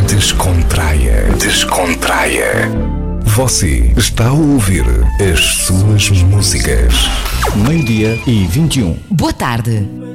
Descontraia. Descontraia. Você está a ouvir as suas músicas. 12:21. Boa tarde.